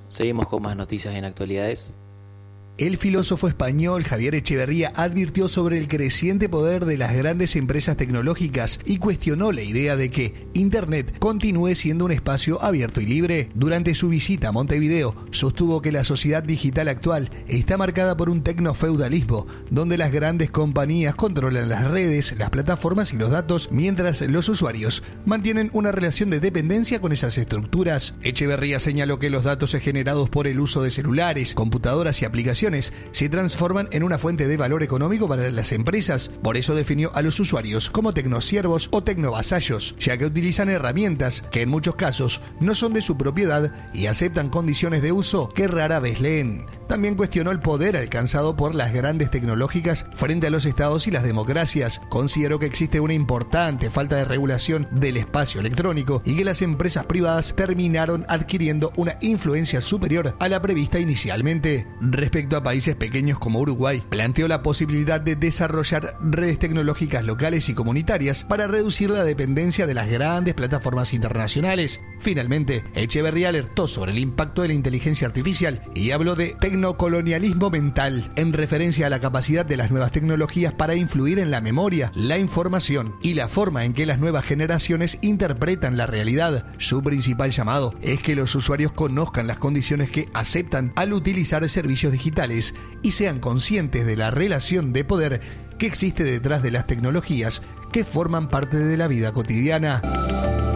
Seguimos con más noticias en actualidades. El filósofo español Javier Echeverría advirtió sobre el creciente poder de las grandes empresas tecnológicas y cuestionó la idea de que Internet continúe siendo un espacio abierto y libre. Durante su visita a Montevideo, sostuvo que la sociedad digital actual está marcada por un tecnofeudalismo, donde las grandes compañías controlan las redes, las plataformas y los datos, mientras los usuarios mantienen una relación de dependencia con esas estructuras. Echeverría señaló que los datos generados por el uso de celulares, computadoras y aplicaciones se transforman en una fuente de valor económico para las empresas. Por eso definió a los usuarios como tecnosiervos o tecnovasallos, ya que utilizan herramientas que en muchos casos no son de su propiedad y aceptan condiciones de uso que rara vez leen. También cuestionó el poder alcanzado por las grandes tecnológicas frente a los estados y las democracias. Consideró que existe una importante falta de regulación del espacio electrónico y que las empresas privadas terminaron adquiriendo una influencia superior a la prevista inicialmente. Respecto a países pequeños como Uruguay, planteó la posibilidad de desarrollar redes tecnológicas locales y comunitarias para reducir la dependencia de las grandes plataformas internacionales. Finalmente, Echeverría alertó sobre el impacto de la inteligencia artificial y habló de tecnocolonialismo mental, en referencia a la capacidad de las nuevas tecnologías para influir en la memoria, la información y la forma en que las nuevas generaciones interpretan la realidad. Su principal llamado es que los usuarios conozcan las condiciones que aceptan al utilizar servicios digitales y sean conscientes de la relación de poder que existe detrás de las tecnologías que forman parte de la vida cotidiana.